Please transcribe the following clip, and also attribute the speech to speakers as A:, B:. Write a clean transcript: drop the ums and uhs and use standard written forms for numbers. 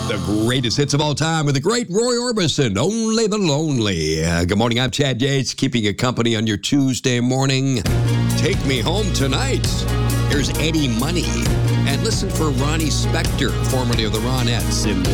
A: The greatest hits of all time with the great Roy Orbison, Only the Lonely. Good morning, I'm Chad Yates, keeping you company on your Tuesday morning. Take me home tonight. Here's Eddie Money. And listen for Ronnie Spector, formerly of the Ronettes, in